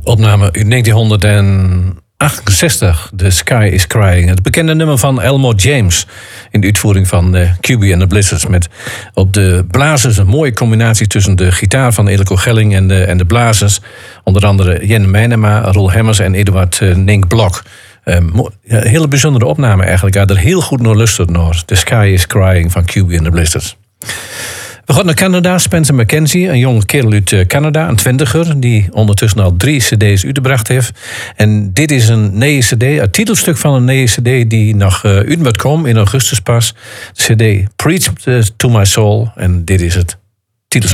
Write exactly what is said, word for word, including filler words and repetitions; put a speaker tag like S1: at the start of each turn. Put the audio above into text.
S1: Opname uit negentienhonderdachtenzestig, The Sky is Crying. Het bekende nummer van Elmore James in de uitvoering van uh, Q B and the Blizzards. Met op de blazers een mooie combinatie tussen de gitaar van Eelco Gelling en de, en de blazers. Onder andere Jen Meijnema, Roel Hemmers en Eduard uh, Nink Blok. Een uh, hele bijzondere opname eigenlijk. Ik had er heel goed naar luisterd naar. The Sky is Crying van Q B and the Blizzards. We gaan naar Canada. Spencer McKenzie, een jonge kerel uit Canada, een twintiger, die ondertussen al drie cd's uitgebracht heeft. En dit is een nieuwe cd, het titelstuk van een nieuwe cd die nog uh, uit moet komen in augustus pas. De cd Preach to My Soul, en dit is het.